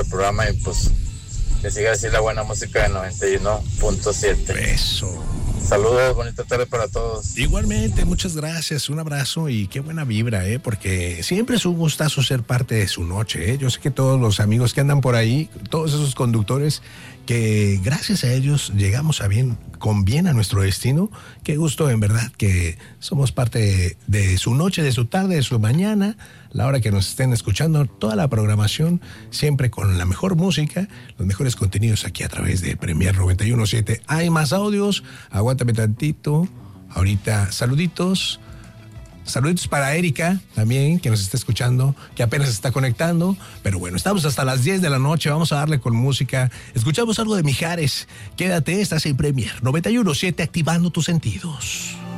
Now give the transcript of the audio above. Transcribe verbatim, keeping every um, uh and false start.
el programa y pues que siga así la buena música de noventa y uno punto siete. Eso. Saludos, bonita tarde para todos. Igualmente, muchas gracias, un abrazo y qué buena vibra, ¿eh? Porque siempre es un gustazo ser parte de su noche, ¿eh? Yo sé que todos los amigos que andan por ahí, todos esos conductores, que gracias a ellos llegamos a bien, con bien a nuestro destino. Qué gusto, en verdad, que somos parte de, de su noche, de su tarde, de su mañana, la hora que nos estén escuchando, toda la programación, siempre con la mejor música, los mejores contenidos aquí a través de Premier noventa y uno punto siete. Hay más audios, aguántame tantito. Ahorita, saluditos. Saluditos para Erika también, que nos está escuchando, que apenas se está conectando. Pero bueno, estamos hasta las diez de la noche, vamos a darle con música. Escuchamos algo de Mijares. Quédate, estás en Premier noventa y uno punto siete, activando tus sentidos.